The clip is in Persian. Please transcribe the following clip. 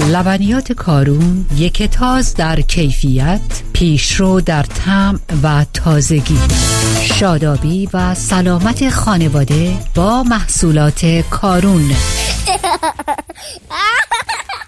لبنیات کارون، یک تاز در کیفیت، پیشرو در طعم و تازگی. شادابی و سلامت خانواده با محصولات کارون.